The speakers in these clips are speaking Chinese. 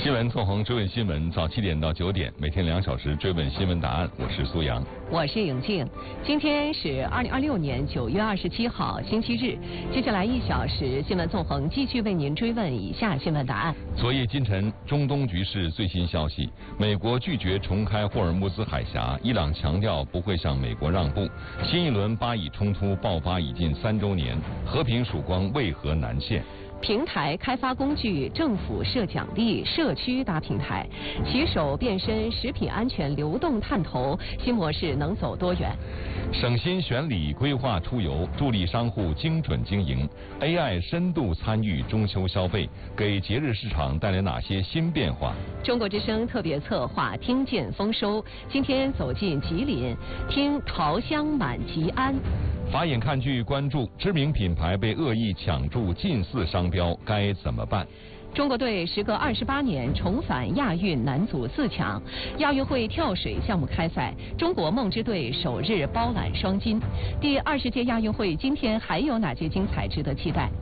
新闻纵横追问新闻，早7点到9点，每天2小时追问新闻答案。我是苏阳， 我是颖静。今天是2026年9月27号，星期日。接下来1小时，新闻纵横继续为您追问以下新闻答案。 昨夜今晨，中东局势最新消息：美国拒绝重开霍尔木兹海峡，伊朗强调不会向美国让步。新一轮巴以冲突爆发已近3周年，和平曙光为何难现？ 平台开发工具，政府设奖励，社区搭平台，骑手变身食品安全流动探头，新模式能走多远？ 省心选里规划出游，助力商户精准经营。AI 深度参与中秋消费，给节日市场带来哪些新变化？ 中国之声特别策划听见丰收，今天走进吉林，听桃香满吉安。 法眼看剧关注知名品牌被恶意抢注近似商标，该怎么办？ 中国队时隔28年重返亚运男足4强，亚运会跳水项目开赛，中国梦之队首日包揽双金。第20届亚运会今天还有哪些精彩值得期待？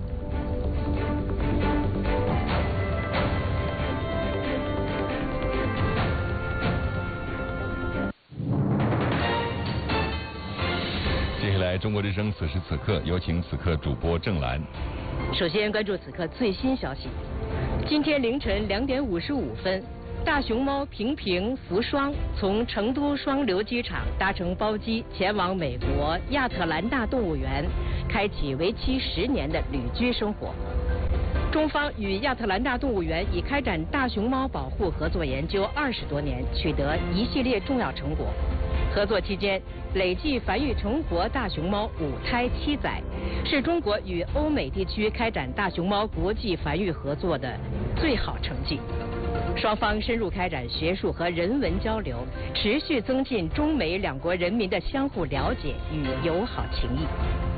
中国之声此时此刻，有请此刻主播郑兰。 首先关注此刻最新消息。今天凌晨2点55分，大熊猫平平福双从成都双流机场搭乘包机前往美国亚特兰大动物园，开启为期10年的旅居生活。中方与亚特兰大动物园已开展大熊猫保护合作研究20多年，取得一系列重要成果。合作期间，累计繁育成活大熊猫5胎7仔，是中国与欧美地区开展大熊猫国际繁育合作的最好成绩。双方深入开展学术和人文交流，持续增进中美两国人民的相互了解与友好情谊。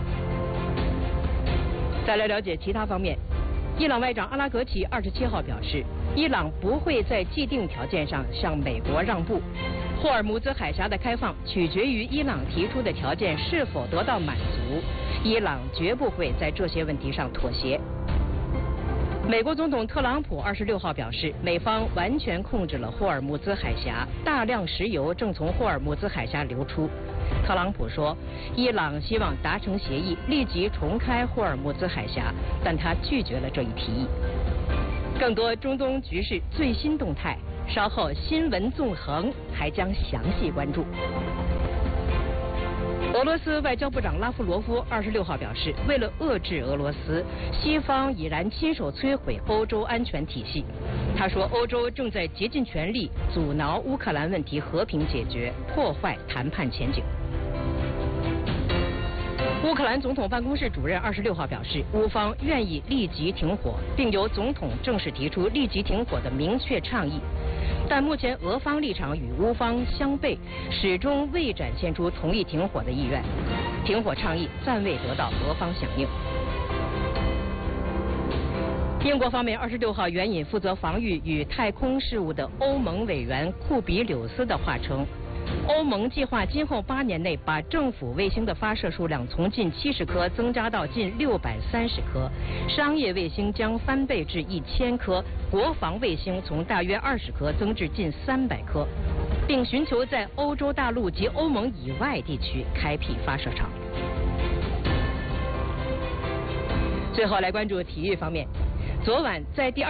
再来了解其他方面。伊朗外长阿拉格齐27号表示，伊朗不会在既定条件上向美国让步。霍尔木兹海峡的开放取决于伊朗提出的条件是否得到满足，伊朗绝不会在这些问题上妥协。美国总统特朗普26号表示，美方完全控制了霍尔木兹海峡，大量石油正从霍尔木兹海峡流出。特朗普说，伊朗希望达成协议，立即重开霍尔木兹海峡，但他拒绝了这一提议。更多中东局势最新动态，稍后新闻纵横还将详细关注。俄罗斯外交部长拉夫罗夫26号表示，为了遏制俄罗斯，西方已然亲手摧毁欧洲安全体系。他说，欧洲正在竭尽全力阻挠乌克兰问题和平解决，破坏谈判前景。乌克兰总统办公室主任26号表示，乌方愿意立即停火，并由总统正式提出立即停火的明确倡议。但目前俄方立场与乌方相悖，始终未展现出同意停火的意愿，停火倡议暂未得到俄方响应。英国方面26号援引负责防御与太空事务的欧盟委员库比柳斯的话称，欧盟计划今后8年内把政府卫星的发射数量从近70颗增加到近630颗，商业卫星将翻倍至1000颗，国防卫星从大约20颗增至近300颗，并寻求在欧洲大陆及欧盟以外地区开辟发射场。最后来关注体育方面，昨晚在第